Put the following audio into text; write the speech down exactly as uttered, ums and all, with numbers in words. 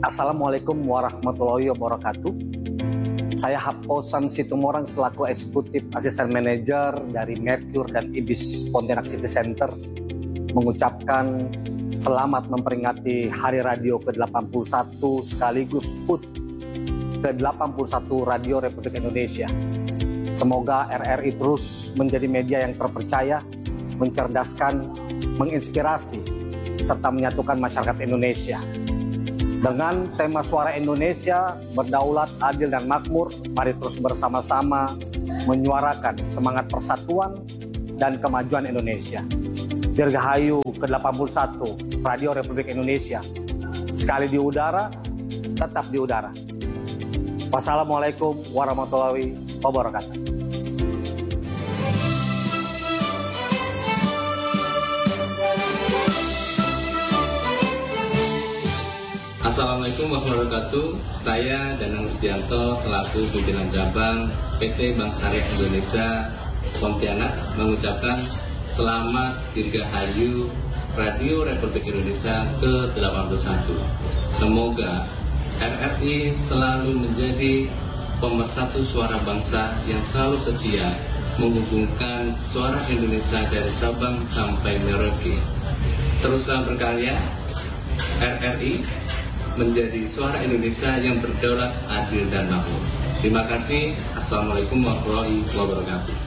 Assalamualaikum warahmatullahi wabarakatuh. Saya Haposan Situmorang selaku Eksekutif Asisten Manajer dari Merkur dan Ibis Pontianak City Center mengucapkan selamat memperingati Hari Radio ke delapan puluh satu sekaligus H U T ke delapan puluh satu Radio Republik Indonesia. Semoga R R I terus menjadi media yang terpercaya, mencerdaskan, menginspirasi, serta menyatukan masyarakat Indonesia. Dengan tema Suara Indonesia, Berdaulat, Adil, dan Makmur, mari terus bersama-sama menyuarakan semangat persatuan dan kemajuan Indonesia. Dirgahayu ke delapan puluh satu Radio Republik Indonesia. Sekali di udara, tetap di udara. Wassalamualaikum warahmatullahi wabarakatuh. Assalamualaikum warahmatullahi wabarakatuh. Saya Danang Rustianto selaku pimpinan cabang P T Bank Syariah Indonesia Pontianak mengucapkan selamat Dirgahayu Radio Republik Indonesia ke delapan puluh satu. Semoga R R I selalu menjadi pemersatu suara bangsa yang selalu setia menghubungkan suara Indonesia dari Sabang sampai Merauke. Teruslah berkarya, R R I menjadi suara Indonesia yang berdaulat, adil, dan makmur. Terima kasih. Assalamualaikum warahmatullahi wabarakatuh.